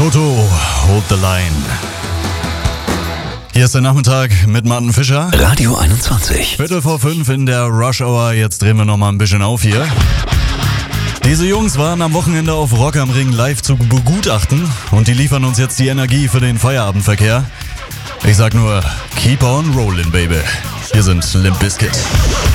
Toto, Hold the Line. Hier ist der Nachmittag mit Martin Fischer. Radio 21. 4:45 in der Rush Hour. Jetzt drehen wir nochmal ein bisschen auf hier. Diese Jungs waren am Wochenende auf Rock am Ring live zu begutachten und die liefern uns jetzt die Energie für den Feierabendverkehr. Ich sag nur, keep on rolling, baby. Hier sind Limp Bizkit.